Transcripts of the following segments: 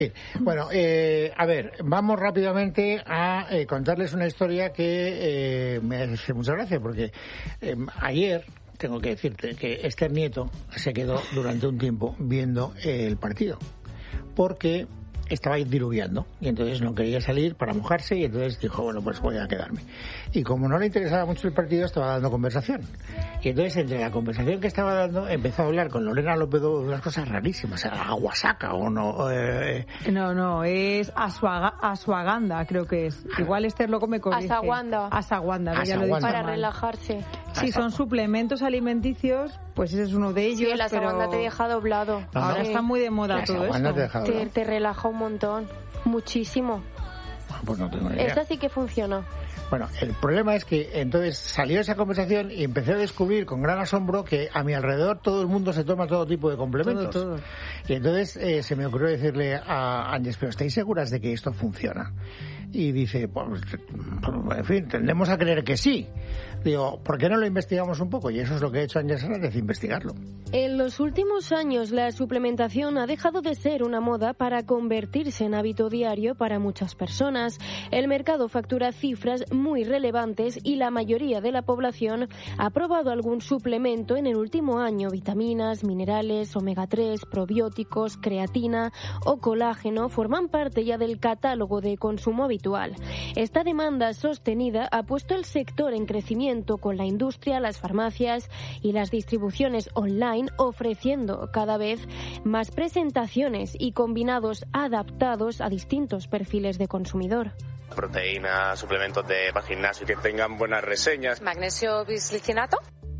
Bueno, a ver, vamos rápidamente a contarles una historia que me hace mucha gracia, porque ayer tengo que decirte que Esther Nieto se quedó durante un tiempo viendo el partido, porque estaba diluviando y entonces no quería salir para mojarse y entonces dijo, bueno, pues voy a quedarme. Y como no le interesaba mucho el partido, estaba dando conversación. Y entonces, entre la conversación que estaba dando, empezó a hablar con Lorena López de unas cosas rarísimas. Aguasaca o no... No, es asuaganda, creo que es. Igual Esther lo come con Asaguanda, ya lo he dicho para mal. Relajarse. Sí, son suplementos alimenticios, pues ese es uno de ellos. Sí, la asaguanda te deja doblado. Ahora está muy de moda todo esto. Te relaja un montón, muchísimo. Pues no tengo ni idea. Esta sí que funciona. Bueno, el problema es que entonces salió esa conversación y empecé a descubrir con gran asombro que a mi alrededor todo el mundo se toma todo tipo de complementos. Todo. Y entonces se me ocurrió decirle a Ángeles, pero ¿estáis seguras de que esto funciona? Y dice, pues, en fin, tendemos a creer que sí. Digo, ¿por qué no lo investigamos un poco? Y eso es lo que ha hecho Ángeles Hernández, investigarlo. En los últimos años, la suplementación ha dejado de ser una moda para convertirse en hábito diario para muchas personas. El mercado factura cifras muy relevantes y la mayoría de la población ha probado algún suplemento en el último año. Vitaminas, minerales, omega 3, probióticos, creatina o colágeno forman parte ya del catálogo de consumo habitual. Esta demanda sostenida ha puesto el sector en crecimiento con la industria, las farmacias y las distribuciones online ofreciendo cada vez más presentaciones y combinados adaptados a distintos perfiles de consumidor. Proteínas, suplementos para gimnasio que tengan buenas reseñas. Magnesio bisglicinato.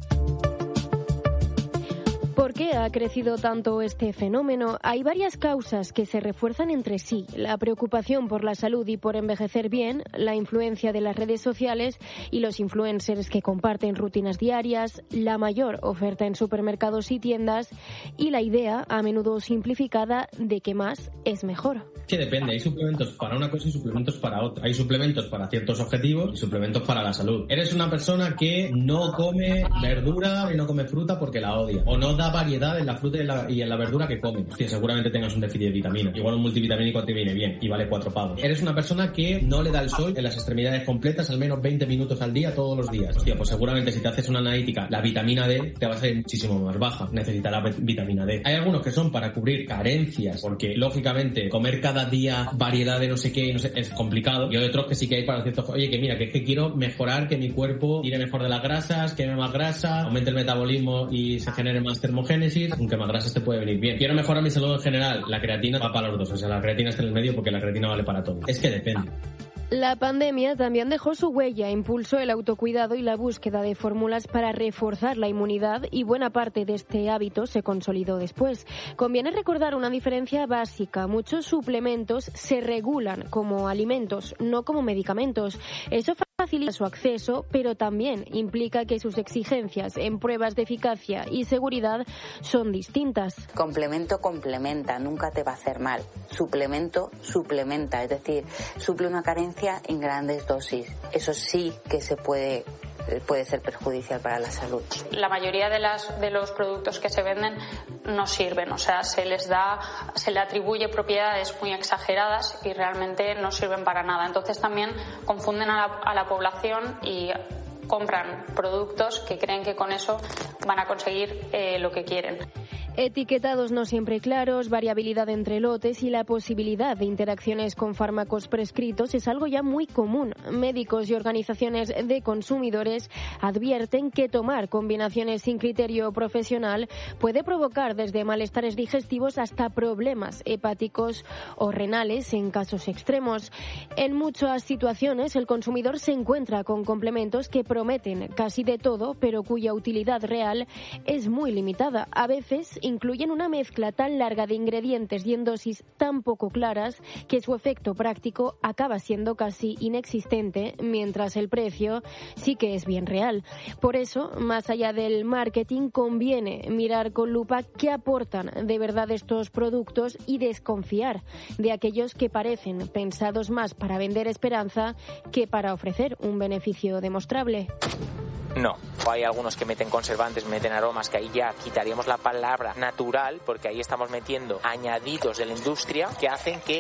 ¿Por qué ha crecido tanto este fenómeno? Hay varias causas que se refuerzan entre sí. La preocupación por la salud y por envejecer bien, la influencia de las redes sociales y los influencers que comparten rutinas diarias, la mayor oferta en supermercados y tiendas y la idea, a menudo simplificada, de que más es mejor. Que depende, hay suplementos para una cosa y suplementos para otra. Hay suplementos para ciertos objetivos y suplementos para la salud. Eres una persona que no come verdura y no come fruta porque la odia, o no da variedad en la fruta y en la verdura que comes. Hostia, seguramente tengas un déficit de vitamina. Igual un multivitamínico te viene bien y vale 4 pavos. Eres una persona que no le da el sol en las extremidades completas al menos 20 minutos al día todos los días. Hostia, pues seguramente si te haces una analítica, la vitamina D te va a salir muchísimo más baja. Necesitarás vitamina D. Hay algunos que son para cubrir carencias, porque lógicamente comer cada día variedad de no sé qué es complicado. Y hay otros que sí que hay para ciertos... Oye, que mira, que es que quiero mejorar, que mi cuerpo tire mejor de las grasas, queme más grasa, aumente el metabolismo y se genere más termogénesis, aunque más grasas te puede venir bien. Quiero mejorar mi salud en general. La creatina va para los dos. O sea, la creatina está en el medio porque la creatina vale para todo. Es que depende. La pandemia también dejó su huella, impulsó el autocuidado y la búsqueda de fórmulas para reforzar la inmunidad y buena parte de este hábito se consolidó después. Conviene recordar una diferencia básica. Muchos suplementos se regulan como alimentos, no como medicamentos. Eso facilita su acceso, pero también implica que sus exigencias en pruebas de eficacia y seguridad son distintas. Complemento complementa, nunca te va a hacer mal. Suplemento suplementa, es decir, suple una carencia en grandes dosis. Eso sí que puede ser perjudicial para la salud. La mayoría de los productos que se venden no sirven, o sea, se le atribuye propiedades muy exageradas y realmente no sirven para nada. Entonces también confunden a la población y compran productos que creen que con eso van a conseguir lo que quieren. Etiquetados no siempre claros, variabilidad entre lotes y la posibilidad de interacciones con fármacos prescritos es algo ya muy común. Médicos y organizaciones de consumidores advierten que tomar combinaciones sin criterio profesional puede provocar desde malestares digestivos hasta problemas hepáticos o renales en casos extremos. En muchas situaciones el consumidor se encuentra con complementos que prometen casi de todo, pero cuya utilidad real es muy limitada. A veces incluyen una mezcla tan larga de ingredientes y en dosis tan poco claras que su efecto práctico acaba siendo casi inexistente, mientras el precio sí que es bien real. Por eso, más allá del marketing, conviene mirar con lupa qué aportan de verdad estos productos y desconfiar de aquellos que parecen pensados más para vender esperanza que para ofrecer un beneficio demostrable. No. O hay algunos que meten conservantes, meten aromas, que ahí ya quitaríamos la palabra natural, porque ahí estamos metiendo añadidos de la industria que hacen que